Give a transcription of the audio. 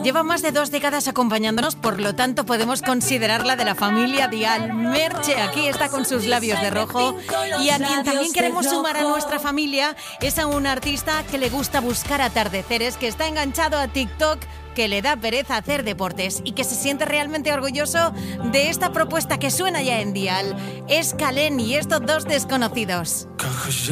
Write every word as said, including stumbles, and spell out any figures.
Lleva más de dos décadas acompañándonos, por lo tanto podemos considerarla de la familia Dial. Merche aquí está con sus labios de rojo, y a quien también queremos sumar a nuestra familia es a un artista que le gusta buscar atardeceres, que está enganchado a TikTok, que le da pereza hacer deportes y que se siente realmente orgulloso de esta propuesta que suena ya en Dial. Es Kallen y estos Dos Desconocidos. Quand